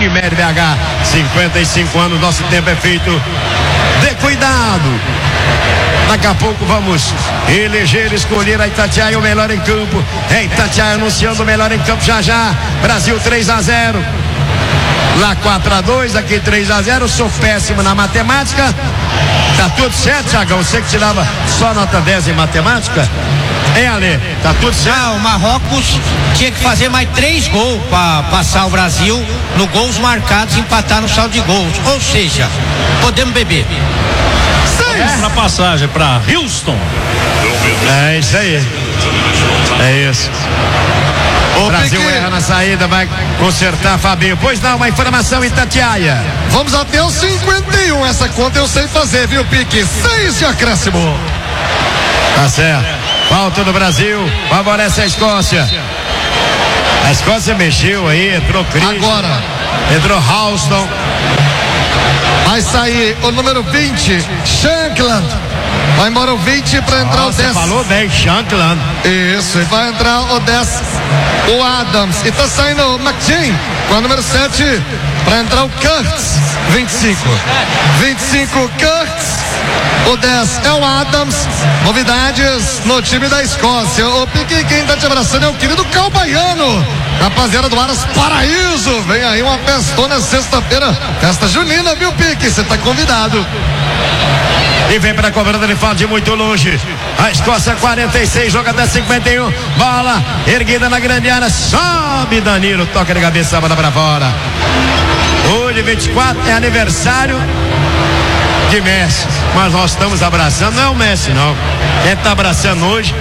Unimed BH, 55 anos, nosso tempo é feito de cuidado. Daqui a pouco vamos eleger, escolher a Itatiaia o melhor em campo. É Itatiaia anunciando o melhor em campo já já. Brasil 3-0. Lá 4-2, aqui 3-0. Sou péssimo na matemática. Tá tudo certo, Thiagão? Você que tirava só nota 10 em matemática? Hein, Ale? Tá tudo certo? O Marrocos tinha que fazer mais 3 gols para passar o Brasil no gols marcados e empatar no saldo de gols. Ou seja, podemos beber. Para passagem para Houston. É isso aí. É isso. O Brasil erra na saída, vai consertar Fabinho. Pois não, uma informação, Itatiaia. Vamos até os 51. Essa conta eu sei fazer, viu, Pique? 6 de acréscimo. Tá certo. Falta do Brasil. Favorece a Escócia. A Escócia mexeu aí, entrou Cris. Agora. Entrou Houston. Vai sair o número 20, Shankland. Vai embora o 20 para entrar o 10. Você falou bem, Shankland. Isso, e vai entrar o 10, o Adams. E tá saindo o McGinn com a número 7 para entrar o Kurtz, 25. 25, Kurtz. O 10 é o Adams. Novidades no time da Escócia. O Pique, quem tá te abraçando é o querido Calbaiano. Rapaziada do Aras Paraíso. Vem aí uma festona sexta-feira. Festa junina, viu, Pique? Você tá convidado. E vem para a cobrança de falta de muito longe. A Escócia 46, joga até 51. Bola erguida na grande área. Sobe Danilo, toca de cabeça, bola para fora. Hoje, 24, é aniversário de Messi. Mas nós estamos abraçando, não é o Messi, não. Quem está abraçando hoje?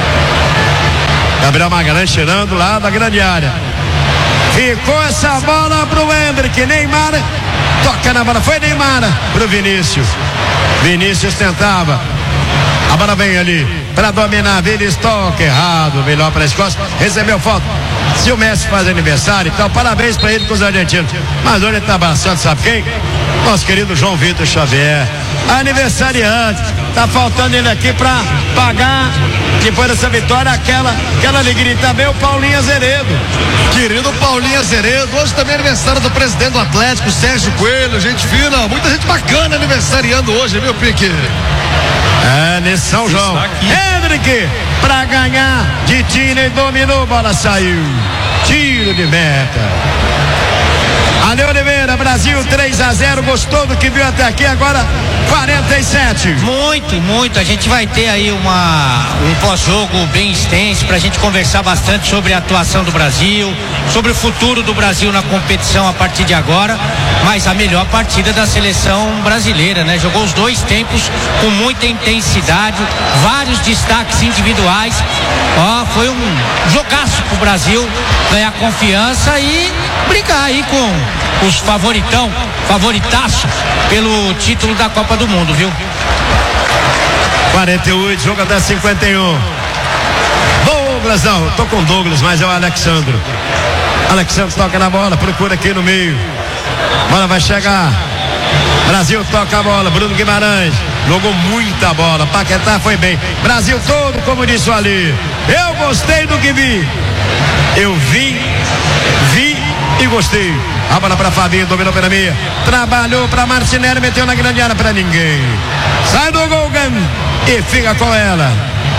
Gabriel Magalhães tirando lá da grande área. Ficou essa bola pro Hendrick. Neymar toca na bola. Foi Neymar pro Vinícius. Vinícius tentava. A bola vem ali para dominar. Vinícius toca errado. Melhor para a Escócia. Recebeu falta. Se o Messi faz aniversário, então parabéns para ele com os argentinos. Mas hoje ele tá abraçando, sabe quem? Nosso querido João Vitor Xavier. Aniversariante. Tá faltando ele aqui para pagar, depois dessa vitória, aquela alegria. Também o Paulinho Azeredo. Querido Paulinho Azeredo, hoje também é aniversário do presidente do Atlético, Sérgio Coelho, gente fina, muita gente bacana aniversariando hoje, viu, Pique? É, nesse São João. Hendrick, pra ganhar de Tine, dominou, bola saiu. Tiro de meta. Ale Oliveira, Brasil 3-0, gostou do que viu até aqui, agora 47. Muito, a gente vai ter aí um pós-jogo bem extenso pra gente conversar bastante sobre a atuação do Brasil, sobre o futuro do Brasil na competição a partir de agora, mas a melhor partida da seleção brasileira, né? Jogou os 2 tempos com muita intensidade, vários destaques individuais, foi um jogaço pro Brasil ganhar confiança e brigar aí com os favoritaço pelo título da Copa do Mundo, viu? 48, jogo até 51. Douglas, não, tô com Douglas, mas é o Alexandro. Alexandro toca na bola, procura aqui no meio. Bola vai chegar. Brasil toca a bola, Bruno Guimarães jogou muita bola, Paquetá foi bem. Brasil todo, como disse o Ali. Eu gostei do que vi. Eu vi e gostei. A bola para Fabinho, dominou pela meia. Trabalhou para Martinelli, meteu na grande área para ninguém. Sai do Golgan e fica com ela.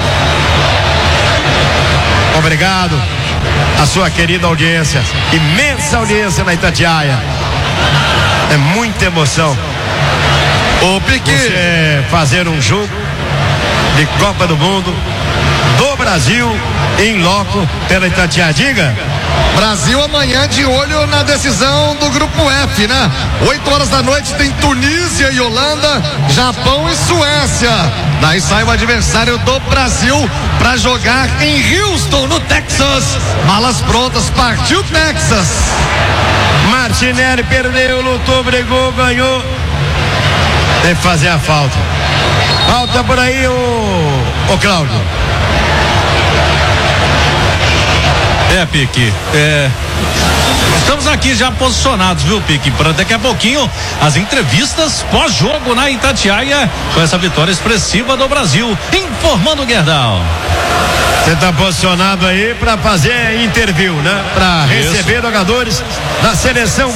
Obrigado a sua querida audiência. Imensa audiência na Itatiaia. É muita emoção. Ô, Pique, você fazer um jogo de Copa do Mundo do Brasil em loco pela Itatiaia. Diga. Brasil amanhã de olho na decisão do grupo F, né? 8 horas da noite tem Tunísia e Holanda, Japão e Suécia. Daí sai o adversário do Brasil para jogar em Houston, no Texas. Malas prontas, partiu Texas. Martinelli perdeu, lutou, brigou, ganhou. Tem que fazer a falta. Falta por aí o Cláudio. Pique, estamos aqui já posicionados, viu, Pique, para daqui a pouquinho as entrevistas pós-jogo na Itatiaia com essa vitória expressiva do Brasil, informando o Guerdal. Você está posicionado aí para fazer interview, né? Para receber jogadores da seleção